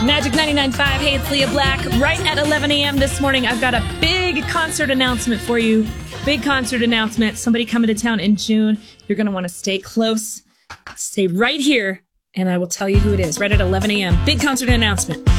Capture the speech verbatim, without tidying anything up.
Magic ninety-nine point five. Hey, it's Leah Black. Right at eleven a.m. this morning, I've got a big concert announcement for you. Big concert announcement. Somebody coming to town in June. You're going to want to stay close. Stay right here, and I will tell you who it is. Right at eleven a.m. Big concert announcement.